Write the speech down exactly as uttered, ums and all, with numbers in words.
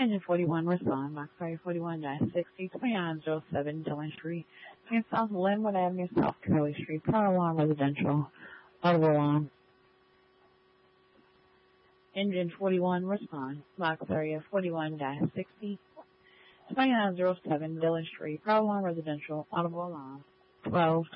Engine forty-one, respond. Box area forty-one sixty, twenty-nine oh seven Dillon Street. Between South Linwood Avenue, South Curly Street. Power alarm residential. Audible alarm. Engine forty-one, respond. Box area forty-one sixty, twenty-nine oh seven Dillon Street. Power alarm residential. Audible alarm. twelve